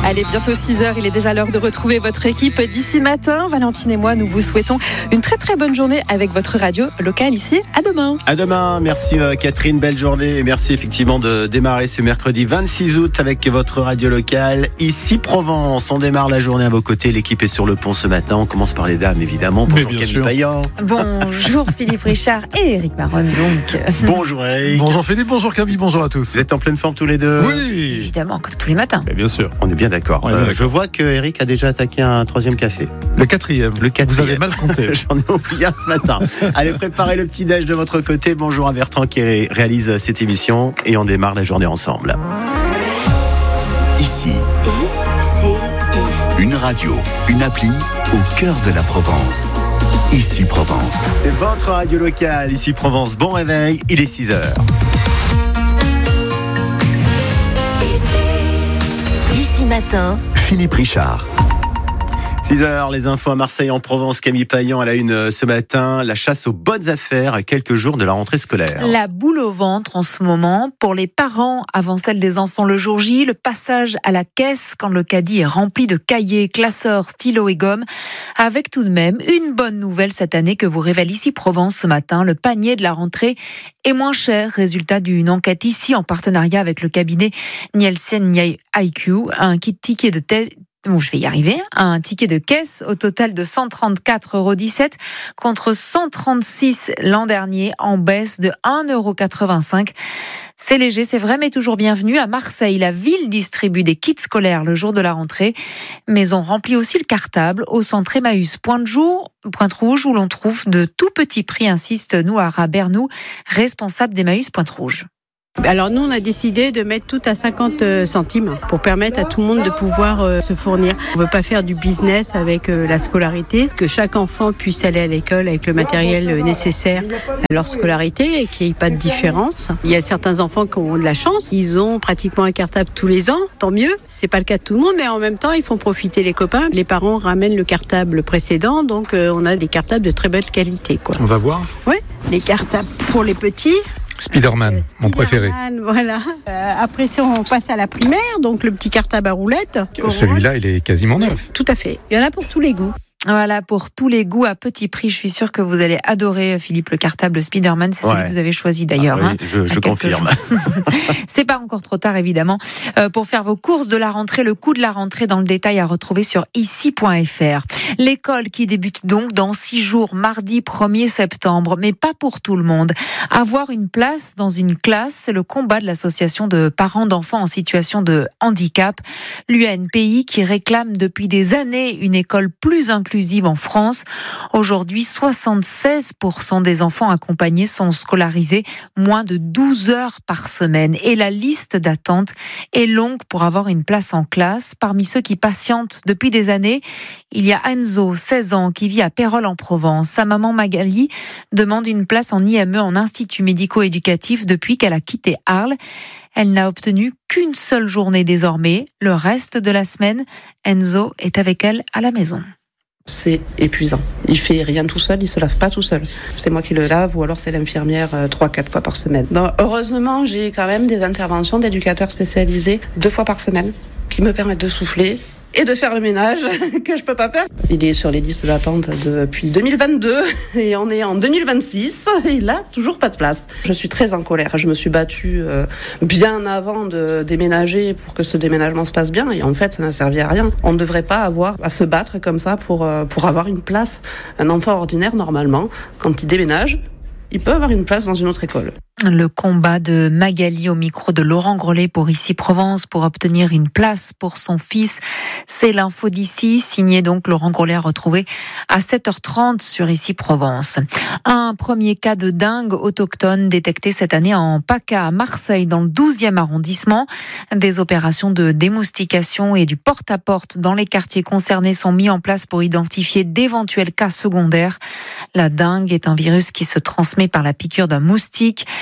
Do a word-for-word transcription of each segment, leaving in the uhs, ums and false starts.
Allez, bientôt six heures, il est déjà l'heure de retrouver votre équipe d'ici matin. Valentine et moi, nous vous souhaitons une très très bonne journée avec votre radio locale ici. À demain. À demain, merci euh, Catherine, belle journée et merci effectivement de démarrer ce mercredi vingt-six août avec votre radio locale ici Provence. On démarre la journée à vos côtés, l'équipe est sur le pont ce matin. On commence par les dames évidemment. Bonjour Camille Payan. Bonjour Philippe Richard et Eric Maron donc. Bonjour Eric. Bonjour Philippe, bonjour Camille, bonjour à tous. Vous êtes en pleine forme tous les deux? Oui. Évidemment, comme tous les matins. Mais bien sûr. On est bien d'accord. On est Euh, d'accord. je vois que Eric a déjà attaqué un troisième café. Le quatrième. Le quatrième. Vous avez mal compté. J'en ai oublié un ce matin. Allez, préparez le petit déj de votre côté. Bonjour à Bertrand qui ré- réalise cette émission et on démarre la journée ensemble. Ici, Et c'est une radio, une appli au cœur de la Provence. Ici Provence. C'est votre radio locale ici Provence. Bon réveil, il est six heures. Ici matin. Philippe Richard. six heures, les infos à Marseille en Provence. Camille Payan à la une ce matin. La chasse aux bonnes affaires à quelques jours de la rentrée scolaire. La boule au ventre en ce moment pour les parents avant celle des enfants le jour J, le passage à la caisse quand le caddie est rempli de cahiers, classeurs, stylos et gommes, avec tout de même une bonne nouvelle cette année que vous révèle ici Provence ce matin. Le panier de la rentrée est moins cher, résultat d'une enquête ici en partenariat avec le cabinet Nielsen I Q, un kit ticket de thèse. Bon, je vais y arriver. Un ticket de caisse au total de cent trente-quatre euros dix-sept contre cent trente-six l'an dernier, en baisse de un euro quatre-vingt-cinq. C'est léger, c'est vrai, mais toujours bienvenu. À Marseille, la ville distribue des kits scolaires le jour de la rentrée, mais on remplit aussi le cartable au centre Emmaüs Pointe-Jour, Pointe-Rouge, où l'on trouve de tout petits prix, insiste Nouara Bernou, responsable d'Emmaüs Pointe-Rouge. Alors nous, on a décidé de mettre tout à cinquante centimes pour permettre à tout le monde de pouvoir euh, se fournir. On ne veut pas faire du business avec euh, la scolarité, que chaque enfant puisse aller à l'école avec le matériel euh, nécessaire à leur scolarité et qu'il n'y ait pas de différence. Il y a certains enfants qui ont de la chance, ils ont pratiquement un cartable tous les ans, tant mieux. C'est pas le cas de tout le monde, mais en même temps, ils font profiter les copains. Les parents ramènent le cartable précédent, donc euh, on a des cartables de très belle qualité, quoi. On va voir. Ouais, les cartables pour les petits. Spider-Man, mon préféré. Spider-Man, voilà. Euh, après ça, on passe à la primaire, donc le petit cartable à roulettes. Celui-là, il est quasiment neuf. Tout à fait. Il y en a pour tous les goûts. Voilà, pour tous les goûts à petit prix. Je suis sûre que vous allez adorer, Philippe, le cartable Spider-Man. C'est celui Ouais. que vous avez choisi d'ailleurs. Ah oui, hein, je je à quelques confirme. jours. C'est pas encore trop tard, évidemment, euh, pour faire vos courses de la rentrée. Le coût de la rentrée dans le détail à retrouver sur ici point f r. L'école qui débute donc dans six jours, mardi premier septembre, mais pas pour tout le monde. Avoir une place dans une classe, c'est le combat de l'association de parents d'enfants en situation de handicap, l'U N P I, qui réclame depuis des années une école plus inclusive en France. Aujourd'hui, soixante-seize pour cent des enfants accompagnés sont scolarisés moins de douze heures par semaine. Et la liste d'attente est longue pour avoir une place en classe. Parmi ceux qui patientent depuis des années, il y a Enzo, seize ans, qui vit à Pérols en Provence. Sa maman Magali demande une place en I M E, en institut médico-éducatif, depuis qu'elle a quitté Arles. Elle n'a obtenu qu'une seule journée désormais. Le reste de la semaine, Enzo est avec elle à la maison. C'est épuisant. Il fait rien tout seul, il se lave pas tout seul. C'est moi qui le lave ou alors c'est l'infirmière euh, trois, quatre fois par semaine. Donc, heureusement, j'ai quand même des interventions d'éducateurs spécialisés deux fois par semaine qui me permettent de souffler et de faire le ménage que je peux pas faire. Il est sur les listes d'attente depuis deux mille vingt-deux et on est en deux mille vingt-six et il a toujours pas de place. Je suis très en colère. Je me suis battue euh, bien avant de déménager pour que ce déménagement se passe bien et en fait ça n'a servi à rien. On ne devrait pas avoir à se battre comme ça pour, euh, pour avoir une place. Un enfant ordinaire, normalement, quand il déménage, il peut avoir une place dans une autre école. Le combat de Magali au micro de Laurent Grellet pour Ici Provence pour obtenir une place pour son fils. C'est l'info d'ici, signé donc Laurent Grellet, à retrouver à sept heures trente sur Ici Provence. Un premier cas de dingue autochtone détecté cette année en PACA à Marseille dans le douzième arrondissement. Des opérations de démoustication et du porte-à-porte dans les quartiers concernés sont mis en place pour identifier d'éventuels cas secondaires. La dengue est un virus qui se transmet par la piqûre d'un moustique.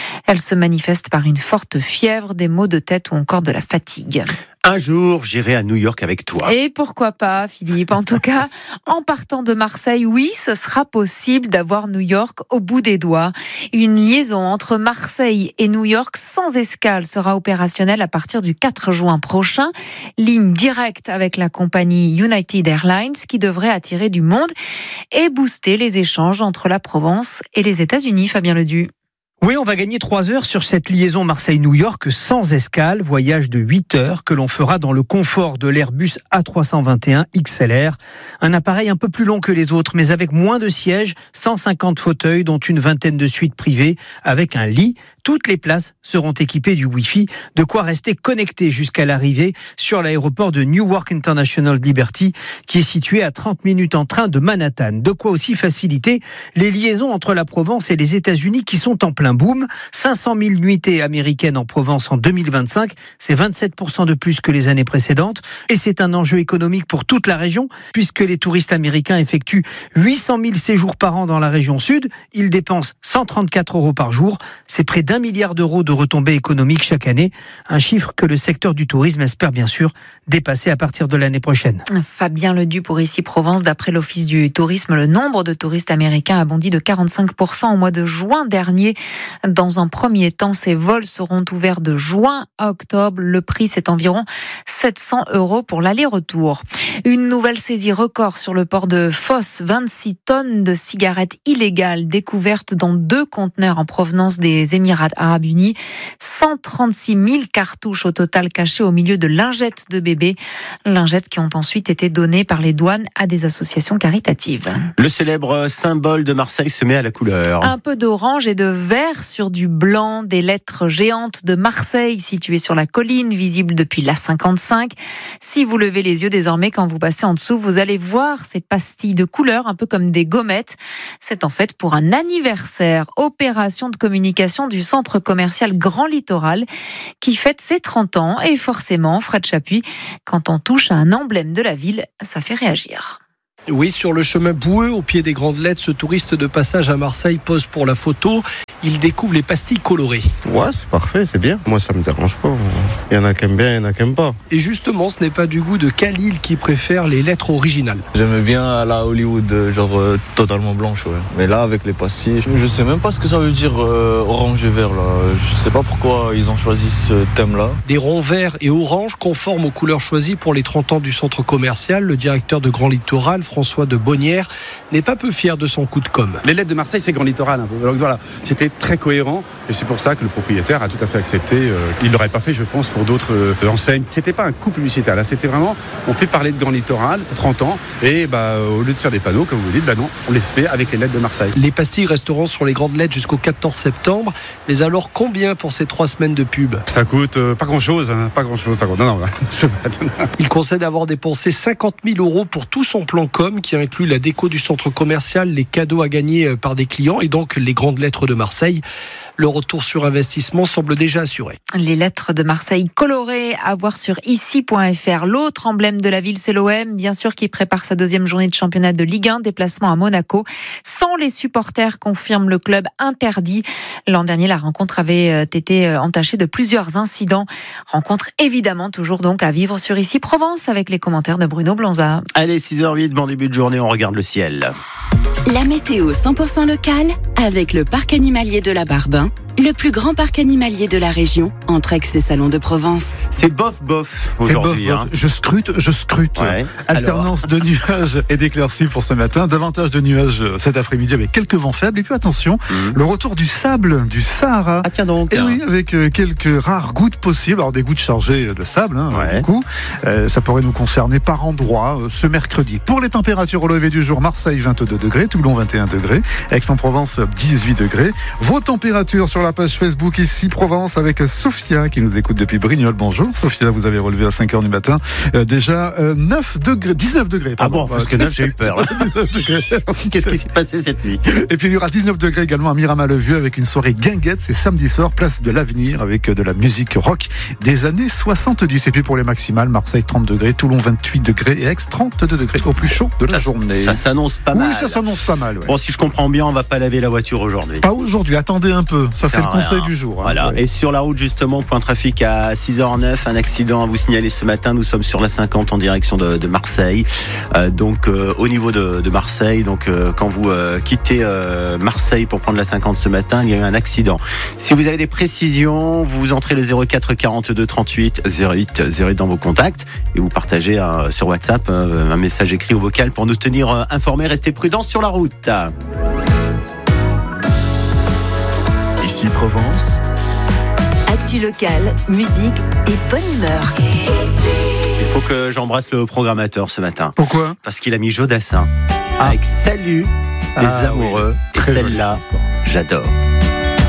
Elle se manifeste par une forte fièvre, des maux de tête ou encore de la fatigue. Un jour, j'irai à New York avec toi. Et pourquoi pas, Philippe? En tout cas, en partant de Marseille, oui, ce sera possible d'avoir New York au bout des doigts. Une liaison entre Marseille et New York sans escale sera opérationnelle à partir du quatre juin prochain. Ligne directe avec la compagnie United Airlines qui devrait attirer du monde et booster les échanges entre la Provence et les États-Unis. Fabien Ledu. Oui, on va gagner trois heures sur cette liaison Marseille-New York sans escale, voyage de huit heures que l'on fera dans le confort de l'Airbus A trois cent vingt et un X L R. Un appareil un peu plus long que les autres, mais avec moins de sièges, cent cinquante fauteuils, dont une vingtaine de suites privées, avec un lit. Toutes les places seront équipées du Wi-Fi, de quoi rester connecté jusqu'à l'arrivée sur l'aéroport de Newark International Liberty, qui est situé à trente minutes en train de Manhattan. De quoi aussi faciliter les liaisons entre la Provence et les États-Unis qui sont en plein boom. cinq cent mille nuitées américaines en Provence en deux mille vingt-cinq, c'est vingt-sept pour cent de plus que les années précédentes. Et c'est un enjeu économique pour toute la région, puisque les touristes américains effectuent huit cent mille séjours par an dans la région sud. Ils dépensent cent trente-quatre euros par jour. C'est près d'un milliard d'euros de retombées économiques chaque année. Un chiffre que le secteur du tourisme espère bien sûr dépasser à partir de l'année prochaine. Fabien Ledu pour Ici Provence. D'après l'Office du tourisme, le nombre de touristes américains a bondi de quarante-cinq pour cent au mois de juin dernier. Dans un premier temps, ces vols seront ouverts de juin à octobre. Le prix, c'est environ sept cents euros pour l'aller-retour. Une nouvelle saisie record sur le port de Fos. vingt-six tonnes de cigarettes illégales découvertes dans deux conteneurs en provenance des Émirats Arabes Unis. cent trente-six mille cartouches au total cachées au milieu de lingettes de bébés. Lingettes qui ont ensuite été données par les douanes à des associations caritatives. Le célèbre symbole de Marseille se met à la couleur. Un peu d'orange et de vert sur du blanc, des lettres géantes de Marseille situées sur la colline, visibles depuis l'A cinquante-cinq. Si vous levez les yeux désormais quand vous passez en dessous, vous allez voir ces pastilles de couleurs, un peu comme des gommettes. C'est en fait pour un anniversaire. Opération de communication du centre commercial Grand Littoral qui fête ses trente ans. Et forcément, Fred Chapuis, quand on touche à un emblème de la ville, ça fait réagir. Oui, sur le chemin boueux, au pied des grandes lettres, ce touriste de passage à Marseille pose pour la photo. Il découvre les pastilles colorées. Ouais, c'est parfait, c'est bien. Moi, ça me dérange pas. Il y en a qui aiment bien, il y en a qui n'aiment pas. Et justement, ce n'est pas du goût de Khalil qui préfère les lettres originales. J'aime bien la Hollywood, genre euh, totalement blanche, ouais. Mais là, avec les pastilles, je, je sais même pas ce que ça veut dire euh, orange et vert, là. Je sais pas pourquoi ils ont choisi ce thème-là. Des ronds verts et orange conformes aux couleurs choisies pour les trente ans du centre commercial. Le directeur de Grand Littoral, François de Bonnières, n'est pas peu fier de son coup de com'. Les lettres de Marseille, c'est Grand Littoral un peu. Donc voilà, j'étais très cohérent et c'est pour ça que le propriétaire a tout à fait accepté. Euh, il l'aurait pas fait, je pense, pour d'autres euh, enseignes. C'était pas un coup publicitaire, là, c'était vraiment, on fait parler de Grand Littoral, trente ans, et bah, au lieu de faire des panneaux, comme vous dites, bah non, on les fait avec les lettres de Marseille. Les pastilles resteront sur les grandes lettres jusqu'au quatorze septembre. Mais alors, combien pour ces trois semaines de pub? Ça coûte euh, pas grand-chose, hein, pas grand-chose, pas grand Non, non, je Il concède avoir dépensé cinquante mille euros pour tout son plan com, qui inclut la déco du centre commercial, les cadeaux à gagner par des clients et donc les grandes lettres de Marseille. Le retour sur investissement semble déjà assuré. Les lettres de Marseille colorées à voir sur ici point f r. L'autre emblème de la ville, c'est l'O M, bien sûr, qui prépare sa deuxième journée de championnat de Ligue un, déplacement à Monaco. Sans les supporters, confirme le club interdit. L'an dernier, la rencontre avait été entachée de plusieurs incidents. Rencontre évidemment toujours donc à vivre sur Ici Provence avec les commentaires de Bruno Blanza. Allez, six heures huit, bon début de journée, on regarde le ciel. La météo cent pour cent locale avec le parc animalier de la Barbin, le plus grand parc animalier de la région, entre Aix et Salon de Provence. C'est bof bof aujourd'hui. C'est bof bof. Hein. Je scrute, je scrute. Ouais. Alternance Alors. de nuages et d'éclaircies pour ce matin. Davantage de nuages cet après-midi avec quelques vents faibles. Et puis attention, mmh. le retour du sable du Sahara. Ah tiens donc. Et oui, avec quelques rares gouttes possibles. Alors des gouttes chargées de sable, hein, ouais. du coup. Euh, ça pourrait nous concerner par endroits euh, ce mercredi. Pour les températures au lever du jour, Marseille vingt-deux degrés, Toulon vingt et un degrés, Aix-en-Provence dix-huit degrés. Vos températures sur la page Facebook Ici Provence avec Sophia qui nous écoute depuis Brignoles. Bonjour Sophia, vous avez relevé à cinq heures du matin euh, déjà euh, neuf degrés, dix-neuf degrés. Pardon. Ah bon, parce que neuf, j'ai eu peur. Qu'est-ce qui s'est passé cette nuit? Et puis il y aura dix-neuf degrés également à Miramar-le-Vieux avec une soirée guinguette. C'est samedi soir, place de l'Avenir avec de la musique rock des années soixante-dix. Et puis pour les maximales, Marseille trente degrés, Toulon vingt-huit degrés et Aix trente-deux degrés au plus chaud de la ça, journée. Ça s'annonce pas mal. Oui, ça s'annonce pas mal. Ouais. Bon, si je comprends bien, on va pas laver la voiture voiture aujourd'hui. Pas aujourd'hui, attendez un peu. Ça, c'est le conseil rien. du jour. Hein. Voilà. Ouais. Et sur la route, justement, point trafic à six heures neuf, un accident à vous signaler ce matin. Nous sommes sur la cinquante en direction de, de Marseille. Euh, donc, euh, au niveau de, de Marseille, donc euh, quand vous euh, quittez euh, Marseille pour prendre la cinquante ce matin, il y a eu un accident. Si vous avez des précisions, vous entrez le zéro quatre quarante-deux trente-huit zéro huit zéro huit dans vos contacts et vous partagez euh, sur WhatsApp euh, un message écrit ou vocal pour nous tenir euh, informés. Restez prudents sur la route. Ici Provence. Actu locale, musique et bonne humeur. Il faut que j'embrasse le programmateur ce matin. Pourquoi ? Parce qu'il a mis Jodassin Ah. avec Salut les Ah, amoureux. oui. Et Très celle-là, j'adore.